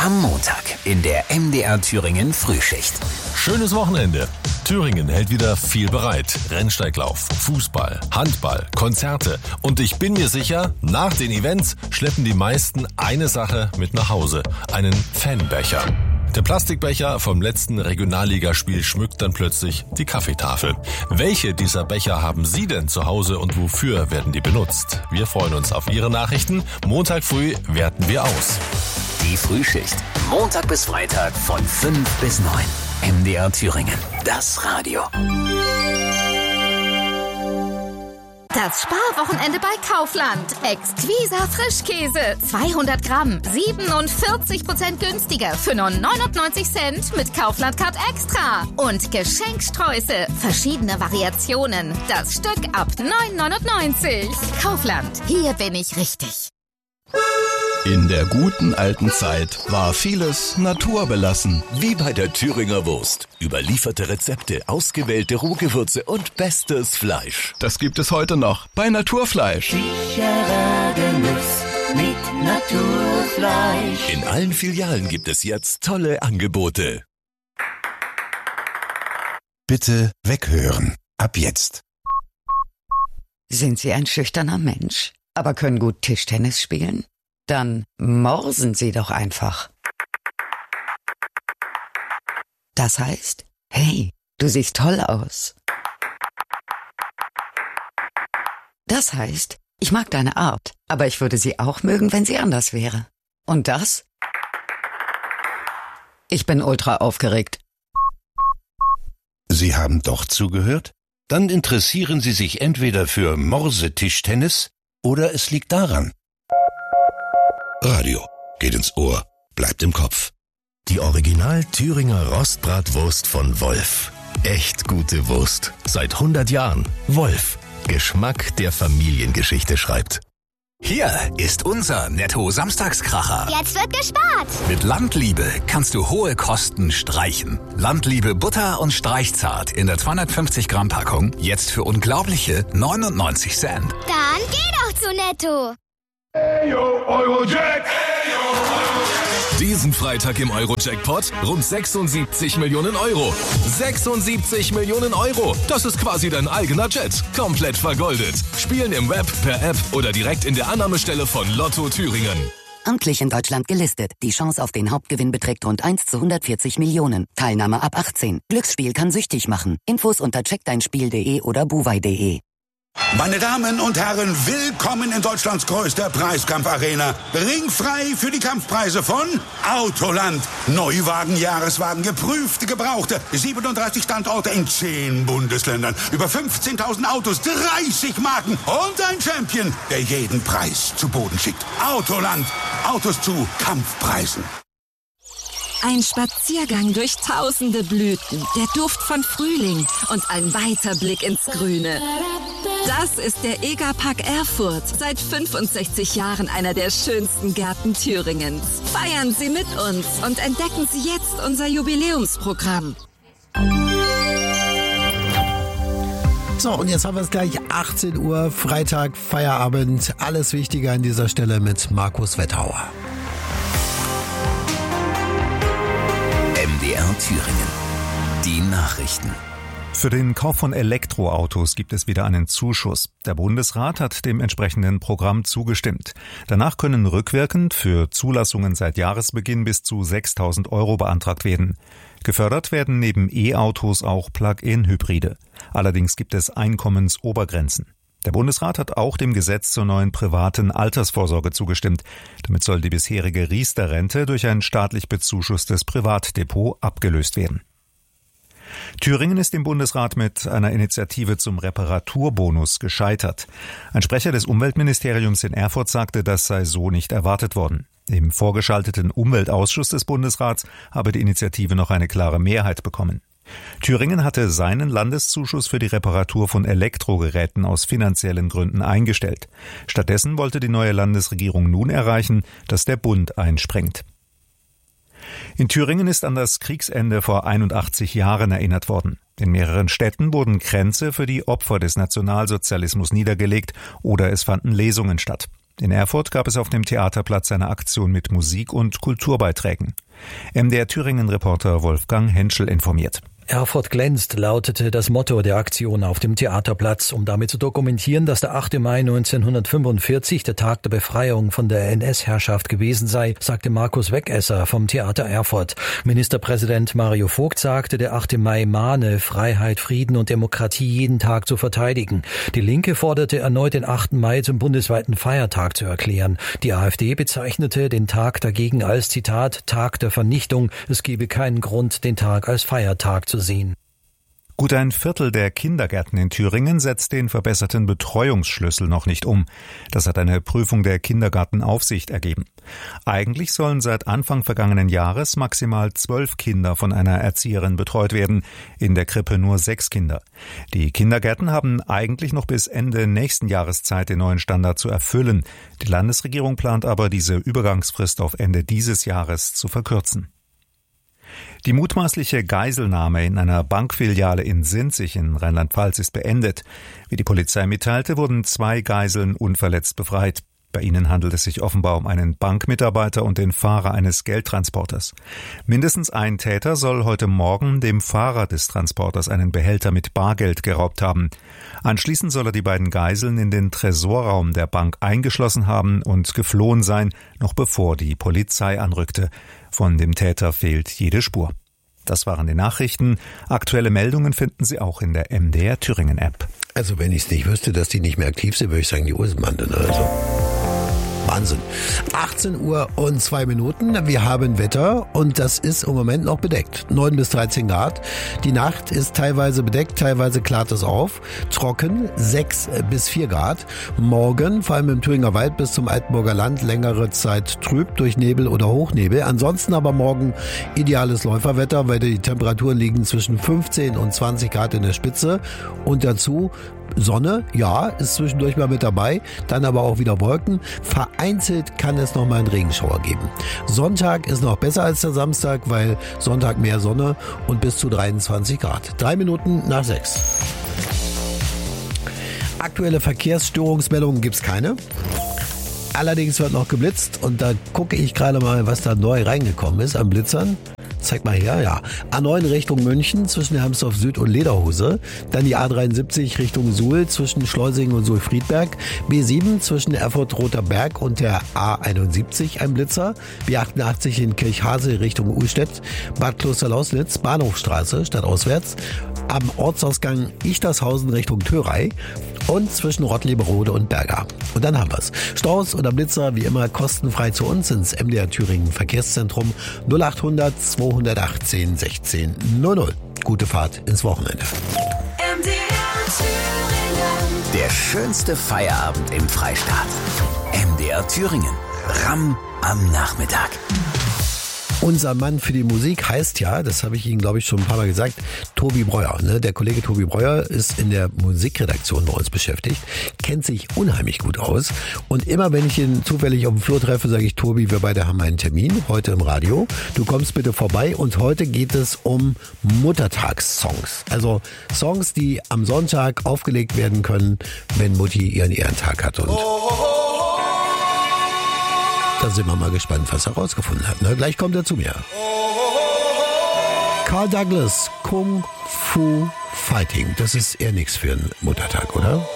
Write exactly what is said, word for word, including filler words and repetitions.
Am Montag in der M D R Thüringen Frühschicht. Schönes Wochenende. Thüringen hält wieder viel bereit. Rennsteiglauf, Fußball, Handball, Konzerte. Und ich bin mir sicher, nach den Events schleppen die meisten eine Sache mit nach Hause. Einen Fanbecher. Der Plastikbecher vom letzten Regionalligaspiel schmückt dann plötzlich die Kaffeetafel. Welche dieser Becher haben Sie denn zu Hause und wofür werden die benutzt? Wir freuen uns auf Ihre Nachrichten. Montag früh werten wir aus. Die Frühschicht. Montag bis Freitag von fünf bis neun. M D R Thüringen. Das Radio. Das Sparwochenende bei Kaufland. Exquisa Frischkäse. zweihundert Gramm. siebenundvierzig Prozent günstiger für nur neunundneunzig Cent mit Kaufland Card Extra. Und Geschenksträuße. Verschiedene Variationen. Das Stück ab neun neunundneunzig. Kaufland. Hier bin ich richtig. In der guten alten Zeit war vieles naturbelassen. Wie bei der Thüringer Wurst. Überlieferte Rezepte, ausgewählte Rohgewürze und bestes Fleisch. Das gibt es heute noch bei Naturfleisch. Sicherer Genuss mit Naturfleisch. In allen Filialen gibt es jetzt tolle Angebote. Bitte weghören. Ab jetzt. Sind Sie ein schüchterner Mensch, aber können gut Tischtennis spielen? Dann morsen Sie doch einfach. Das heißt, hey, du siehst toll aus. Das heißt, ich mag deine Art, aber ich würde sie auch mögen, wenn sie anders wäre. Und das? Ich bin ultra aufgeregt. Sie haben doch zugehört? Dann interessieren Sie sich entweder für Morse-Tischtennis oder es liegt daran. Radio geht ins Ohr, bleibt im Kopf. Die Original Thüringer Rostbratwurst von Wolf. Echt gute Wurst. Seit hundert Jahren. Wolf. Geschmack, der Familiengeschichte schreibt. Hier ist unser Netto-Samstagskracher. Jetzt wird gespart. Mit Landliebe kannst du hohe Kosten streichen. Landliebe Butter und Streichzart in der zweihundertfünfzig Gramm Packung. Jetzt für unglaubliche neunundneunzig Cent. Dann geh doch zu Netto. Eyo, Eurojack! Diesen Freitag im Euro-Jackpot rund sechsundsiebzig Millionen Euro. sechsundsiebzig Millionen Euro. Das ist quasi dein eigener Jet. Komplett vergoldet. Spielen im Web, per App oder direkt in der Annahmestelle von Lotto Thüringen. Amtlich in Deutschland gelistet. Die Chance auf den Hauptgewinn beträgt rund eins zu hundertvierzig Millionen. Teilnahme ab achtzehn. Glücksspiel kann süchtig machen. Infos unter check dein spiel punkt de oder buwei punkt de. Meine Damen und Herren, willkommen in Deutschlands größter Preiskampfarena. Ringfrei für die Kampfpreise von Autoland. Neuwagen, Jahreswagen, geprüfte, gebrauchte. siebenunddreißig Standorte in zehn Bundesländern. Über fünfzehntausend Autos, dreißig Marken und ein Champion, der jeden Preis zu Boden schickt. Autoland. Autos zu Kampfpreisen. Ein Spaziergang durch tausende Blüten, der Duft von Frühling und ein weiter Blick ins Grüne. Das ist der Egerpark Erfurt. Seit fünfundsechzig Jahren einer der schönsten Gärten Thüringens. Feiern Sie mit uns und entdecken Sie jetzt unser Jubiläumsprogramm. So, und jetzt haben wir es gleich achtzehn Uhr, Freitag, Feierabend. Alles Wichtige an dieser Stelle mit Markus Wetthauer. M D R Thüringen. Die Nachrichten. Für den Kauf von Elektroautos gibt es wieder einen Zuschuss. Der Bundesrat hat dem entsprechenden Programm zugestimmt. Danach können rückwirkend für Zulassungen seit Jahresbeginn bis zu sechstausend Euro beantragt werden. Gefördert werden neben E-Autos auch Plug-in-Hybride. Allerdings gibt es Einkommensobergrenzen. Der Bundesrat hat auch dem Gesetz zur neuen privaten Altersvorsorge zugestimmt. Damit soll die bisherige Riester-Rente durch ein staatlich bezuschusstes Privatdepot abgelöst werden. Thüringen ist im Bundesrat mit einer Initiative zum Reparaturbonus gescheitert. Ein Sprecher des Umweltministeriums in Erfurt sagte, das sei so nicht erwartet worden. Im vorgeschalteten Umweltausschuss des Bundesrats habe die Initiative noch eine klare Mehrheit bekommen. Thüringen hatte seinen Landeszuschuss für die Reparatur von Elektrogeräten aus finanziellen Gründen eingestellt. Stattdessen wollte die neue Landesregierung nun erreichen, dass der Bund einspringt. In Thüringen ist an das Kriegsende vor einundachtzig Jahren erinnert worden. In mehreren Städten wurden Kränze für die Opfer des Nationalsozialismus niedergelegt oder es fanden Lesungen statt. In Erfurt gab es auf dem Theaterplatz eine Aktion mit Musik und Kulturbeiträgen. M D R Thüringen-Reporter Wolfgang Henschel informiert. Erfurt glänzt, lautete das Motto der Aktion auf dem Theaterplatz, um damit zu dokumentieren, dass der achte Mai neunzehnhundertfünfundvierzig der Tag der Befreiung von der N S-Herrschaft gewesen sei, sagte Markus Wegesser vom Theater Erfurt. Ministerpräsident Mario Vogt sagte, der achte Mai mahne, Freiheit, Frieden und Demokratie jeden Tag zu verteidigen. Die Linke forderte erneut, den achten Mai zum bundesweiten Feiertag zu erklären. Die AfD bezeichnete den Tag dagegen als, Zitat, Tag der Vernichtung. Es gebe keinen Grund, den Tag als Feiertag zu sehen. Gut ein Viertel der Kindergärten in Thüringen setzt den verbesserten Betreuungsschlüssel noch nicht um. Das hat eine Prüfung der Kindergartenaufsicht ergeben. Eigentlich sollen seit Anfang vergangenen Jahres maximal zwölf Kinder von einer Erzieherin betreut werden, in der Krippe nur sechs Kinder. Die Kindergärten haben eigentlich noch bis Ende nächsten Jahres Zeit, den neuen Standard zu erfüllen. Die Landesregierung plant aber, diese Übergangsfrist auf Ende dieses Jahres zu verkürzen. Die mutmaßliche Geiselnahme in einer Bankfiliale in Sinzig in Rheinland-Pfalz ist beendet. Wie die Polizei mitteilte, wurden zwei Geiseln unverletzt befreit. Bei ihnen handelt es sich offenbar um einen Bankmitarbeiter und den Fahrer eines Geldtransporters. Mindestens ein Täter soll heute Morgen dem Fahrer des Transporters einen Behälter mit Bargeld geraubt haben. Anschließend soll er die beiden Geiseln in den Tresorraum der Bank eingeschlossen haben und geflohen sein, noch bevor die Polizei anrückte. Von dem Täter fehlt jede Spur. Das waren die Nachrichten. Aktuelle Meldungen finden Sie auch in der M D R Thüringen App. Also wenn ich es nicht wüsste, dass die nicht mehr aktiv sind, würde ich sagen, die Usenbande. Ne? Also Wahnsinn. achtzehn Uhr und zwei Minuten. Wir haben Wetter und das ist im Moment noch bedeckt. neun bis dreizehn Grad. Die Nacht ist teilweise bedeckt, teilweise klart es auf. Trocken sechs bis vier Grad. Morgen, vor allem im Thüringer Wald bis zum Altenburger Land, längere Zeit trüb durch Nebel oder Hochnebel. Ansonsten aber morgen ideales Läuferwetter, weil die Temperaturen liegen zwischen fünfzehn und zwanzig Grad in der Spitze. Und dazu Sonne, ja, ist zwischendurch mal mit dabei, dann aber auch wieder Wolken. Vereinzelt kann es noch mal einen Regenschauer geben. Sonntag ist noch besser als der Samstag, weil Sonntag mehr Sonne und bis zu dreiundzwanzig Grad. Drei Minuten nach sechs. Aktuelle Verkehrsstörungsmeldungen gibt's keine. Allerdings wird noch geblitzt und da gucke ich gerade mal, was da neu reingekommen ist an Blitzern. Zeig mal her, ja. A neun Richtung München zwischen Hermsdorf Süd und Lederhose. Dann die A dreiundsiebzig Richtung Suhl zwischen Schleusingen und Suhl-Friedberg. B sieben zwischen Erfurt-Roter Berg und der A einundsiebzig ein Blitzer. B achtundachtzig in Kirchhase Richtung Uhlstedt. Bad Klosterlausnitz, Bahnhofstraße stadtauswärts. Am Ortsausgang Ichtershausen Richtung Thörei. Und zwischen Rottleberode und Berga. Und dann haben wir's. Staus oder Blitzer wie immer kostenfrei zu uns ins M D R Thüringen Verkehrszentrum null achthundert zweihundertachtzehn sechzehn null null. Gute Fahrt ins Wochenende. M D R Thüringen. Der schönste Feierabend im Freistaat. M D R Thüringen. Ramm am Nachmittag. Unser Mann für die Musik heißt ja, das habe ich Ihnen, glaube ich, schon ein paar Mal gesagt, Tobi Breuer. Ne? Der Kollege Tobi Breuer ist in der Musikredaktion bei uns beschäftigt, kennt sich unheimlich gut aus. Und immer, wenn ich ihn zufällig auf dem Flur treffe, sage ich, Tobi, wir beide haben einen Termin heute im Radio. Du kommst bitte vorbei und heute geht es um Muttertagssongs. Also Songs, die am Sonntag aufgelegt werden können, wenn Mutti ihren Ehrentag hat. Und da sind wir mal gespannt, was er rausgefunden hat. Ne? Gleich kommt er zu mir. Carl Douglas, Kung Fu Fighting. Das ist eher nichts für einen Muttertag, oder?